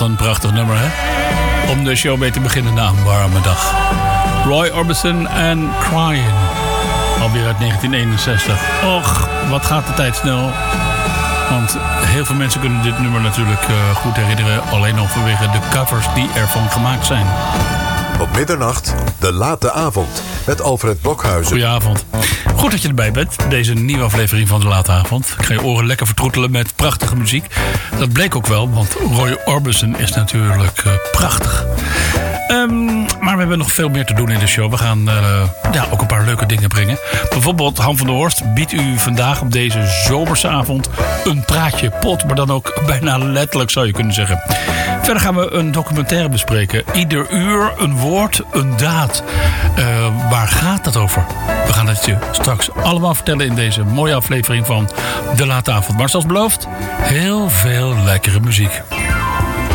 Een prachtig nummer, hè? Om de show mee te beginnen na een warme dag. Roy Orbison en Crying. Alweer uit 1961. Och, wat gaat de tijd snel. Want heel veel mensen kunnen dit nummer natuurlijk goed herinneren. Alleen al vanwege de covers die ervan gemaakt zijn. Op middernacht, de late avond, met Alfred Blokhuizen. Goedenavond. Goed dat je erbij bent. Deze nieuwe aflevering van de late avond. Ik ga je oren lekker vertroetelen met prachtige muziek. Dat bleek ook wel, want Roy Orbison is natuurlijk prachtig. Maar we hebben nog veel meer te doen in de show. We gaan ook een paar leuke dingen brengen. Bijvoorbeeld Han van der Horst biedt u vandaag op deze zomerse avond een praatje pot. Maar dan ook bijna letterlijk, zou je kunnen zeggen. Verder gaan we een documentaire bespreken. Ieder uur een woord, een daad. Waar gaat dat over? We gaan het je straks allemaal vertellen in deze mooie aflevering van De Late Avond. Maar zoals beloofd, heel veel lekkere muziek.